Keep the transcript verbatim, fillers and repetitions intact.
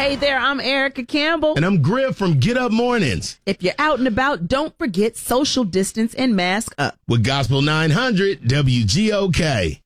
Hey there, I'm Erica Campbell. And I'm Griff from Get Up Mornings. If you're out and about, don't forget social distance and mask up. With Gospel nine hundred W G O K.